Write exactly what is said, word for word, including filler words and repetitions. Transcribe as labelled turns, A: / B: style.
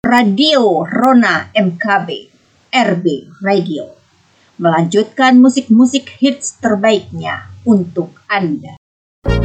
A: Radio Rona M K B, R B Radio, melanjutkan musik-musik hits terbaiknya untuk Anda.